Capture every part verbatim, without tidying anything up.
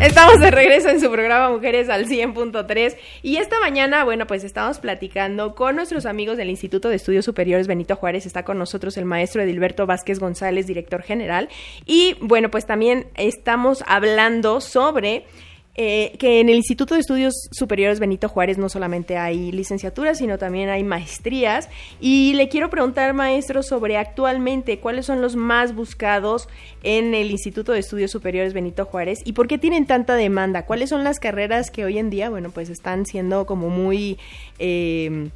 Estamos de regreso en su programa Mujeres al cien punto tres y esta mañana, bueno, pues estamos platicando con nuestros amigos del Instituto de Estudios Superiores Benito Juárez. Está con nosotros el maestro Edilberto Vázquez González, director general, y bueno, pues también estamos hablando sobre Eh, que en el Instituto de Estudios Superiores Benito Juárez no solamente hay licenciaturas, sino también hay maestrías. Y le quiero preguntar, maestro, sobre actualmente cuáles son los más buscados en el Instituto de Estudios Superiores Benito Juárez y por qué tienen tanta demanda. ¿Cuáles son las carreras que hoy en día, bueno, pues están siendo como muy eh,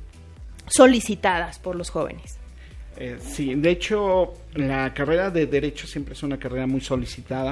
solicitadas por los jóvenes? Eh, sí, de hecho, la carrera de Derecho siempre es una carrera muy solicitada.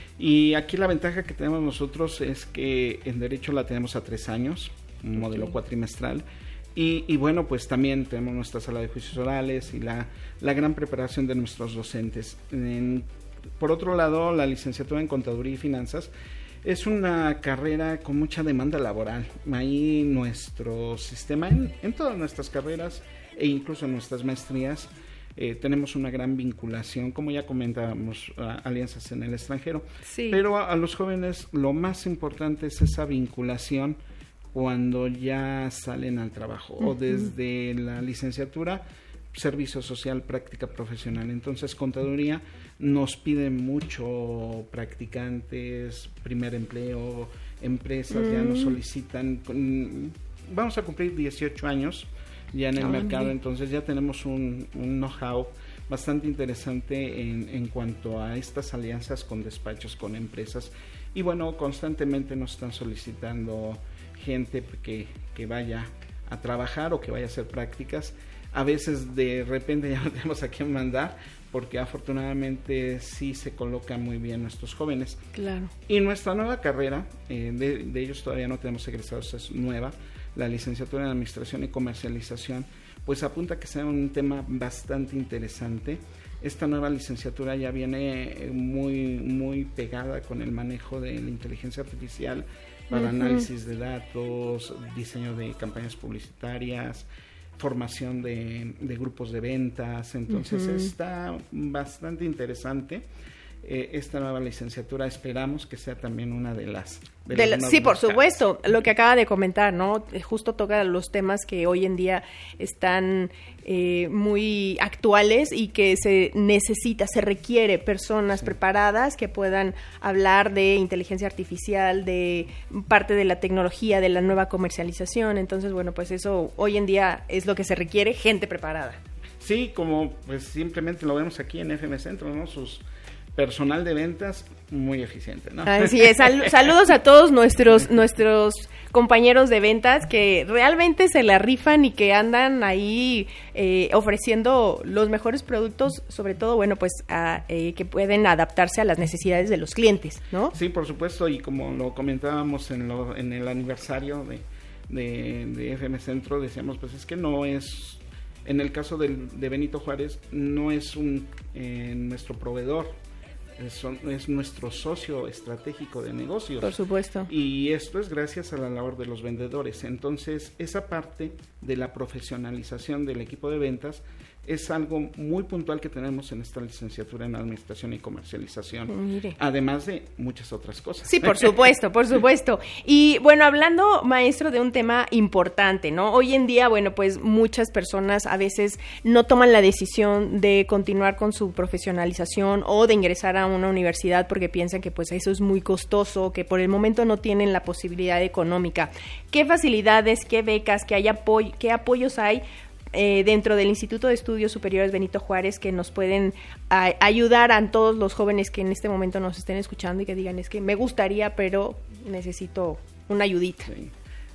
Y aquí la ventaja que tenemos nosotros es que en Derecho la tenemos a tres años, un modelo okay. cuatrimestral, y, y bueno, pues también tenemos nuestra sala de juicios orales y la, la gran preparación de nuestros docentes. En, por otro lado, la licenciatura en Contaduría y Finanzas es una carrera con mucha demanda laboral. Ahí nuestro sistema, en, en todas nuestras carreras e incluso en nuestras maestrías, Eh, tenemos una gran vinculación, como ya comentábamos, uh, alianzas en el extranjero, sí. pero a, a los jóvenes lo más importante es esa vinculación cuando ya salen al trabajo, uh-huh. o desde la licenciatura, servicio social, práctica profesional. Entonces, contaduría nos pide mucho practicantes, primer empleo, empresas uh-huh. ya nos solicitan, con, vamos a cumplir dieciocho años ya en el oh, mercado, mire. Entonces ya tenemos un, un know-how bastante interesante en, en cuanto a estas alianzas con despachos, con empresas, y bueno, constantemente nos están solicitando gente que, que vaya a trabajar o que vaya a hacer prácticas. A veces de repente ya no tenemos a quién mandar, porque afortunadamente sí se colocan muy bien nuestros jóvenes. Claro. Y nuestra nueva carrera, eh, de, de ellos todavía no tenemos egresados, es nueva, la licenciatura en Administración y Comercialización, pues apunta a que sea un tema bastante interesante. Esta nueva licenciatura ya viene muy, muy pegada con el manejo de la inteligencia artificial para uh-huh. análisis de datos, diseño de campañas publicitarias, formación de, de grupos de ventas. Entonces uh-huh. está bastante interesante. Eh, esta nueva licenciatura esperamos que sea también una de las... De de las la, sí, por supuesto, lo que acaba de comentar, ¿no? Justo toca los temas que hoy en día están eh, muy actuales y que se necesita, se requiere personas sí. preparadas que puedan hablar de inteligencia artificial, de parte de la tecnología, de la nueva comercialización. Entonces, bueno, pues eso hoy en día es lo que se requiere, gente preparada. Sí, como pues simplemente lo vemos aquí en F M Centro, ¿no? Sus personal de ventas muy eficiente, ¿no? Así es. Sal- saludos a todos nuestros nuestros compañeros de ventas que realmente se la rifan y que andan ahí eh, ofreciendo los mejores productos, sobre todo, bueno, pues a, eh, que pueden adaptarse a las necesidades de los clientes, ¿no? Sí, por supuesto, y como lo comentábamos en, lo, en el aniversario de, de, de F M Centro, decíamos, pues es que no es, en el caso del, de Benito Juárez, no es un eh, nuestro proveedor, Es, es nuestro socio estratégico de negocios. Por supuesto. Y esto es gracias a la labor de los vendedores. Entonces, esa parte de la profesionalización del equipo de ventas es algo muy puntual que tenemos en esta licenciatura en Administración y Comercialización. Mire. Además de muchas otras cosas. Sí, por supuesto, por supuesto. Y bueno, hablando, maestro, de un tema importante, ¿no? Hoy en día, bueno, pues muchas personas a veces no toman la decisión de continuar con su profesionalización o de ingresar a una universidad porque piensan que pues eso es muy costoso, que por el momento no tienen la posibilidad económica. ¿Qué facilidades, qué becas, qué, hay apoy- qué apoyos hay Eh, dentro del Instituto de Estudios Superiores Benito Juárez que nos pueden a, ayudar a todos los jóvenes que en este momento nos estén escuchando y que digan, es que me gustaría, pero necesito una ayudita? Sí,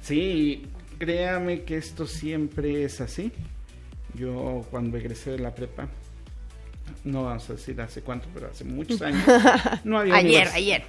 sí, créame que esto siempre es así. Yo cuando egresé de la prepa, no vamos a decir hace cuánto, pero hace muchos años, no había ayer, univers- ayer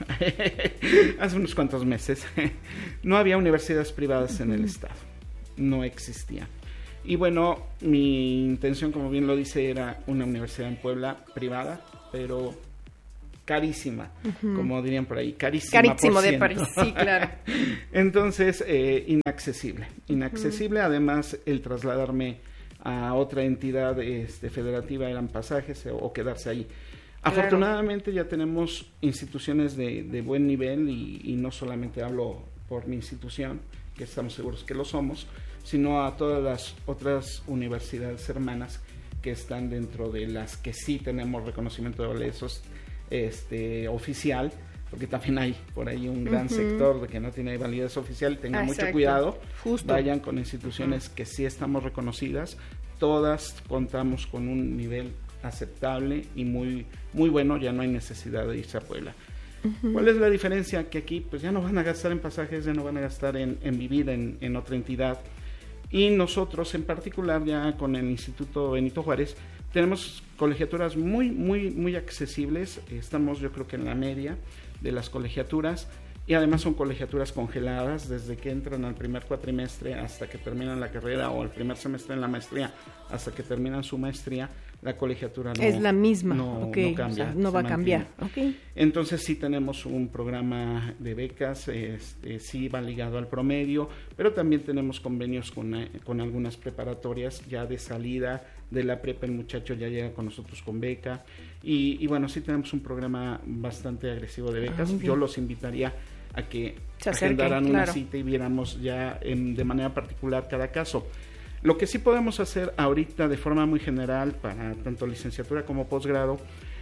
hace unos cuantos meses, no había universidades privadas en el estado, no existía. Y bueno, mi intención, como bien lo dice, era una universidad en Puebla privada, pero carísima, uh-huh. como dirían por ahí, carísima. Carísimo por de ciento. París, sí, claro. Entonces, eh, inaccesible. Inaccesible, uh-huh. además, el trasladarme a otra entidad este, federativa eran pasajes o, o quedarse ahí. Afortunadamente claro. ya tenemos instituciones de, de buen nivel y, y no solamente hablo por mi institución, que estamos seguros que lo somos, sino a todas las otras universidades hermanas que están dentro de las que sí tenemos reconocimiento de validez este, oficial, porque también hay por ahí un gran uh-huh. sector de que no tiene validez oficial. Tengan Exacto. mucho cuidado, Justo. vayan con instituciones uh-huh. que sí estamos reconocidas, todas contamos con un nivel aceptable y muy muy bueno, ya no hay necesidad de irse a Puebla. Uh-huh. ¿Cuál es la diferencia? Que aquí pues ya no van a gastar en pasajes, ya no van a gastar en, en vivir en, en otra entidad, y nosotros en particular ya con el Instituto Benito Juárez tenemos colegiaturas muy muy muy accesibles, estamos yo creo que en la media de las colegiaturas, y además son colegiaturas congeladas desde que entran al primer cuatrimestre hasta que terminan la carrera, o el primer semestre en la maestría hasta que terminan su maestría. La colegiatura no es la misma, no, okay. no cambia, o sea, no va a cambiar. Okay. Entonces sí tenemos un programa de becas, este, sí va ligado al promedio, pero también tenemos convenios con, con algunas preparatorias ya de salida de la prepa. El muchacho ya llega con nosotros con beca, y, y bueno, sí tenemos un programa bastante agresivo de becas. Ah, yo los invitaría a que Se agendaran acerquen, una claro. cita y viéramos ya en, de manera particular cada caso. Lo que sí podemos hacer ahorita de forma muy general para tanto licenciatura como posgrado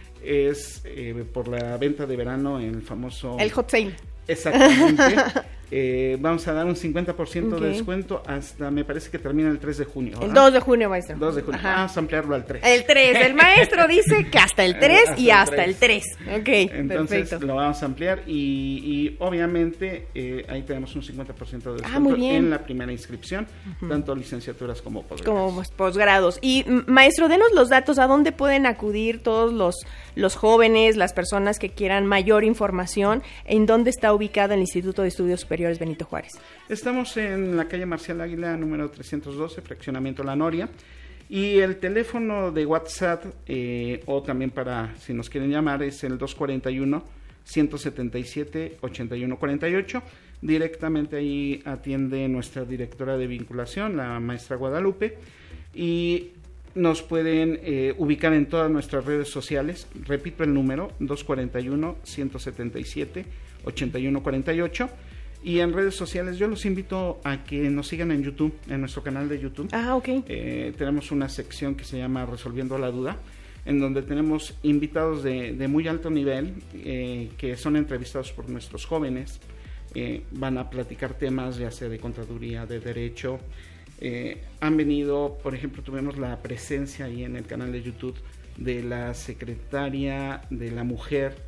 es eh, por la venta de verano, el famoso... El hot sale. Exactamente. eh, vamos a dar un cincuenta por ciento okay. de descuento hasta, me parece que termina el tres de junio. ¿verdad? El dos de junio, maestro. dos de junio. Ajá. Vamos a ampliarlo al tres. El tres. El maestro dice que hasta el tres hasta y hasta el tres. Ok, Entonces perfecto. Lo vamos a ampliar y, y obviamente eh, ahí tenemos un cincuenta por ciento de descuento ah, muy bien. en la primera inscripción, uh-huh. tanto licenciaturas como posgrados. Como posgrados. Y maestro, denos los datos, ¿a dónde pueden acudir todos los, los jóvenes, las personas que quieran mayor información? ¿En dónde está ubicado el Instituto de Estudios Superiores Benito Juárez? Estamos en la calle Marcial Águila, número trescientos doce, fraccionamiento La Noria, y el teléfono de WhatsApp, eh, o también para, si nos quieren llamar, es el dos cuatro uno, uno siete siete, ocho uno cuatro ocho. Directamente ahí atiende nuestra directora de vinculación, la maestra Guadalupe, y nos pueden eh, ubicar en todas nuestras redes sociales. Repito el número, dos cuatro uno, uno siete siete, ocho uno cuatro ocho. Y en redes sociales yo los invito a que nos sigan en YouTube, en nuestro canal de YouTube. Ah, ok. Eh, tenemos una sección que se llama Resolviendo la Duda, en donde tenemos invitados de, de muy alto nivel, eh, que son entrevistados por nuestros jóvenes. Eh, van a platicar temas ya sea de contaduría, de derecho. Eh, han venido, por ejemplo, tuvimos la presencia ahí en el canal de YouTube de la secretaria de la mujer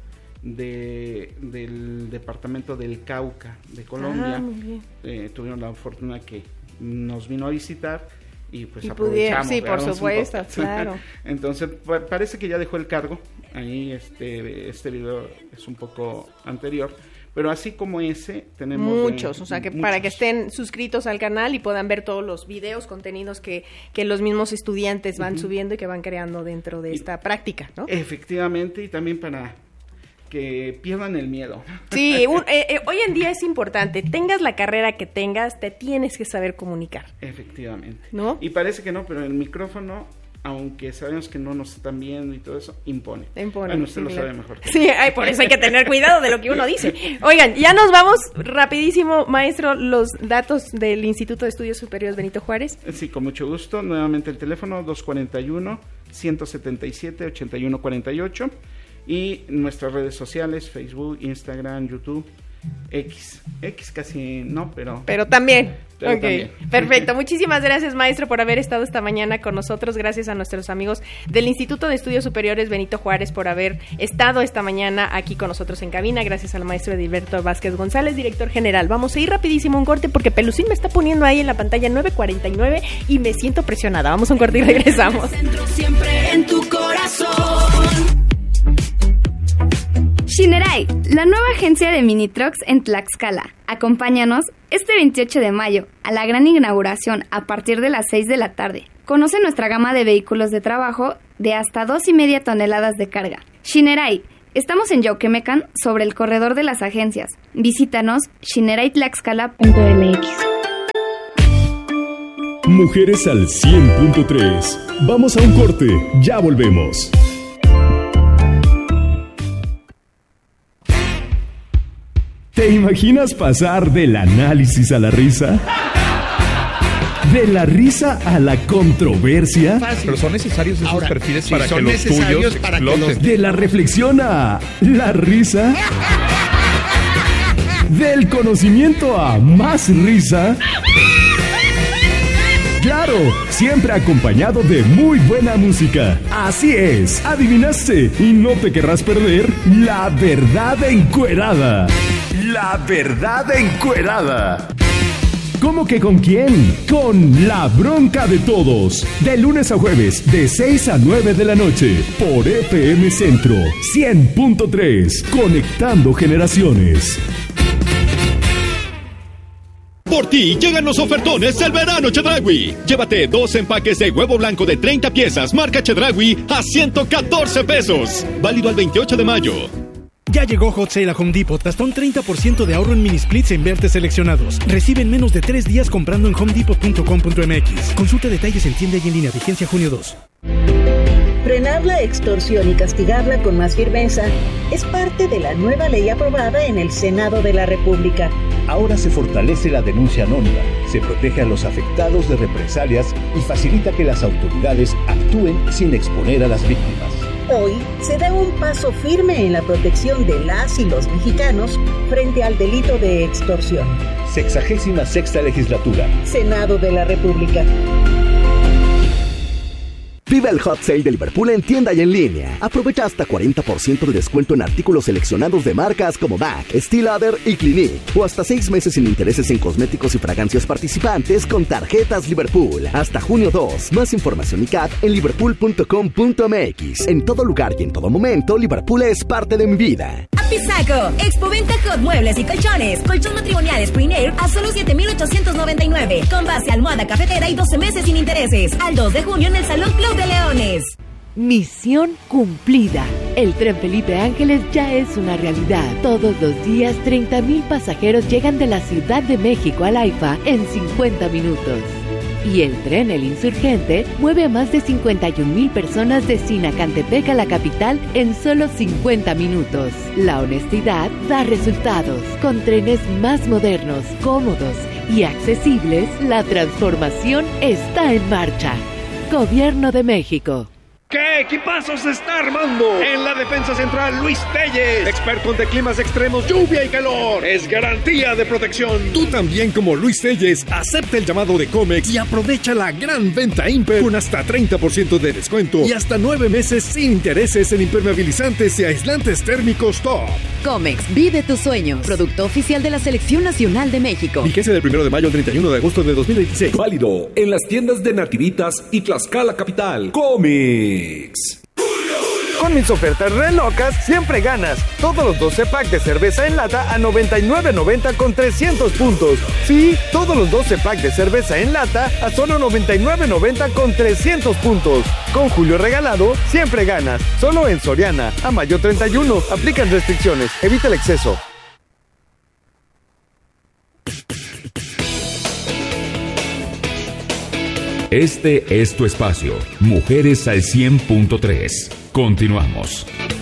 de, del departamento del Cauca de Colombia. Ah, eh, tuvieron la fortuna que nos vino a visitar y pues y aprovechamos. Sí, por supuesto, claro. Entonces pa- parece que ya dejó el cargo. Ahí este, este video es un poco anterior. Pero así como ese, tenemos... Muchos, de, o sea, que muchos. Para que estén suscritos al canal y puedan ver todos los videos, contenidos que, que los mismos estudiantes van uh-huh. subiendo y que van creando dentro de y, esta práctica, ¿no? Efectivamente, y también para que pierdan el miedo. Sí, un, eh, eh, hoy en día es importante, tengas la carrera que tengas, te tienes que saber comunicar. Efectivamente. ¿No? Y parece que no, pero el micrófono, aunque sabemos que no nos están viendo y todo eso, impone. Impone. Bueno, usted sí, lo claro. sabe mejor que Sí, ay, por eso hay que tener cuidado de lo que uno dice. Oigan, ya nos vamos rapidísimo, maestro, los datos del Instituto de Estudios Superiores Benito Juárez. Sí, con mucho gusto. Nuevamente el teléfono dos cuatro uno, uno siete siete, ocho uno cuatro ocho y nuestras redes sociales, Facebook, Instagram, YouTube, X. X casi no, pero... Pero también. Pero ok, también. Perfecto. Muchísimas gracias, maestro, por haber estado esta mañana con nosotros. Gracias a nuestros amigos del Instituto de Estudios Superiores Benito Juárez por haber estado esta mañana aquí con nosotros en cabina. Gracias al maestro Edilberto Vázquez González, director general. Vamos a ir rapidísimo a un corte porque Pelusín me está poniendo ahí en la pantalla nueve cuarenta y nueve y me siento presionada. Vamos a un corte y regresamos. Centro siempre en tu corazón. Shinerai, la nueva agencia de mini trucks en Tlaxcala. Acompáñanos este veintiocho de mayo a la gran inauguración a partir de las seis de la tarde. Conoce nuestra gama de vehículos de trabajo de hasta dos y media toneladas de carga. Shinerai, estamos en Yauquemecan sobre el corredor de las agencias. Visítanos shinerai tlaxcala punto m x. Mujeres al cien punto tres. Vamos a un corte, ya volvemos. ¿Te imaginas pasar del análisis a la risa? ¿De la risa a la controversia? Pero son necesarios esos Ahora, perfiles sí, para son que los necesarios tuyos para que exploten. los- ¿De la reflexión a la risa? ¿Del conocimiento a más risa? Claro, siempre acompañado de muy buena música. Así es, adivinaste y no te querrás perder La Verdad Encuerada. La Verdad Encuerada. ¿Cómo que con quién? Con La Bronca de Todos. De lunes a jueves, de seis a nueve de la noche. Por F M Centro cien punto tres. Conectando generaciones. Por ti llegan los ofertones del verano Chedraui. Llévate dos empaques de huevo blanco de treinta piezas marca Chedraui a ciento catorce pesos. Válido al veintiocho de mayo. Ya llegó Hot Sale a Home Depot. Hasta un treinta por ciento de ahorro en mini splits e invertes seleccionados. Recibe en menos de tres días comprando en home depot punto com punto m x. Consulta detalles en tienda y en línea. Vigencia junio dos. Frenar la extorsión y castigarla con más firmeza es parte de la nueva ley aprobada en el Senado de la República. Ahora se fortalece la denuncia anónima, se protege a los afectados de represalias y facilita que las autoridades actúen sin exponer a las víctimas. Hoy se da un paso firme en la protección de las y los mexicanos frente al delito de extorsión. Sexagésima sexta legislatura. Senado de la República. Vive el Hot Sale de Liverpool en tienda y en línea. Aprovecha hasta cuarenta por ciento de descuento en artículos seleccionados de marcas como M A C, Steel Lauder y Clinique. O hasta seis meses sin intereses en cosméticos y fragancias participantes con tarjetas Liverpool. Hasta junio dos. Más información y C A T en liverpool punto com punto m x. En todo lugar y en todo momento, Liverpool es parte de mi vida. Apizaco, Expo Venta Hot Muebles y Colchones. Colchón matrimonial Spring Air a solo siete mil ochocientos noventa y nueve. Con base, almohada, cafetera y doce meses sin intereses. Al dos de junio en el Salón Club de Leones. Misión cumplida. El tren Felipe Ángeles ya es una realidad. Todos los días treinta mil pasajeros llegan de la Ciudad de México al AIFA en cincuenta minutos. Y el tren El Insurgente mueve a más de cincuenta y un mil personas de Sinacantepec a la capital en solo cincuenta minutos. La honestidad da resultados. Con trenes más modernos, cómodos y accesibles, la transformación está en marcha. Gobierno de México. ¿Qué equipazo se está armando? En la defensa central, Luis Telles, experto de climas extremos, lluvia y calor. Es garantía de protección. Tú también, como Luis Telles, acepta el llamado de Comex y aprovecha la gran venta Imper con hasta treinta por ciento de descuento y hasta nueve meses sin intereses en impermeabilizantes y aislantes térmicos top. Comex, vive tus sueños. Producto oficial de la Selección Nacional de México. Vigencia del primero de mayo al treinta y uno de agosto de dos mil veintiséis. Válido en las tiendas de Nativitas y Tlaxcala Capital. Comex. Con mis ofertas re locas, siempre ganas. Todos los doce packs de cerveza en lata a noventa y nueve noventa con trescientos puntos. Sí, todos los doce packs de cerveza en lata a solo noventa y nueve noventa con trescientos puntos. Con Julio Regalado, siempre ganas. Solo en Soriana. A mayo treinta y uno. Aplican restricciones. Evita el exceso. Este es tu espacio, Mujeres al cien punto tres. Continuamos.